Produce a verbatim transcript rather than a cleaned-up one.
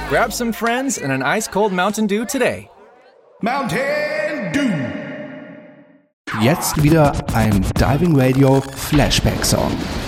Grab some friends and an ice-cold Mountain Dew today. Mountain Dew. Jetzt wieder ein Diving Radio Flashback Song.